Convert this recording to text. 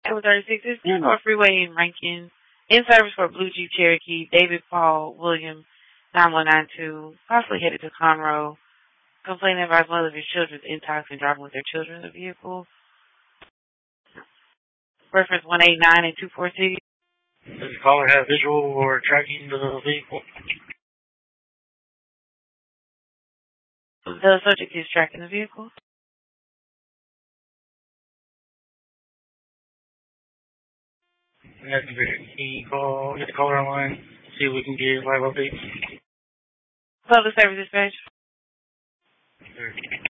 36 is Near North Freeway in Rankin. In service for Blue Jeep Cherokee, David Paul William 9192, possibly headed to Conroe. Complaining about one of his children's intoxicated and driving with their children in the vehicle. Reference 189 and 246. Does the caller have visual or tracking the vehicle? The subject is tracking the vehicle. That's good. Can you get the caller online, see if we can get live updates? Public service dispatch. Sure.